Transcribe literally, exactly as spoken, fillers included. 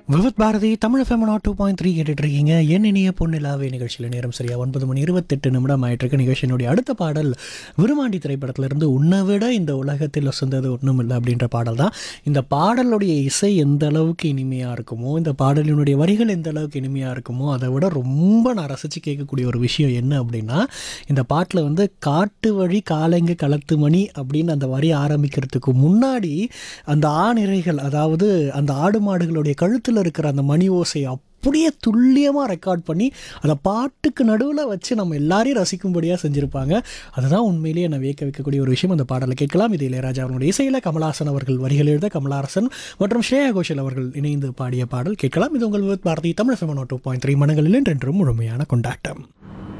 Vividh Bharathi Tamil FM two point three கேட்டுட்டு இருக்கீங்க. என் இனிய பொன்னிலாவே நிகழ்ச்சியில் நேரம் சரியா ஒன்பது மணி இருபத்தெட்டு நிமிடம் ஆயிட்டிருக்கு. நிகழ்ச்சியினுடைய அடுத்த பாடல் விருமாண்டி திரைப்படத்திலிருந்து உன்னை விட இந்த உலகத்தில் வசந்தது ஒன்றும் இல்லை அப்படின்ற பாடல் தான். இந்த பாடலுடைய இசை எந்த அளவுக்கு இனிமையாக இருக்குமோ, இந்த பாடலினுடைய வரிகள் எந்த அளவுக்கு இனிமையாக இருக்குமோ, அதை விட ரொம்ப நான் ரசித்து கேட்கக்கூடிய ஒரு விஷயம் என்ன அப்படின்னா, இந்த பாட்டில் வந்து காட்டு வழி காலைங்க களத்து மணி அப்படின்னு அந்த வரி ஆரம்பிக்கிறதுக்கு முன்னாடி அந்த ஆணிரைகள், அதாவது அந்த ஆடு மாடுகளுடைய கழுத்தில் இருக்கிற அந்த மணி ஓசை அப்படியே துல்லியமாக ரெக்கார்ட் பண்ணி அதை பாட்டுக்கு நடுவில் வச்சு நம்ம எல்லாரையும் ரசிக்கும்படியாக செஞ்சுருப்பாங்க. அதுதான் உண்மையிலேயே என்னை வியக்க வைக்கக்கூடிய ஒரு விஷயம். அந்த பாடலை கேட்கலாம். இது இளையராஜா அவர்களுடைய இசையில் கமலஹாசன் அவர்கள் வரிகள் எழுத கமலஹாசன் மற்றும் ஸ்ரேயா கோஷல் அவர்கள் இணைந்து பாடிய பாடல் கேட்கலாம். இது உங்கள் Bharathi Tamil FM two point three மனங்களில் என்றென்றும் முழுமையான கொண்டாட்டம்.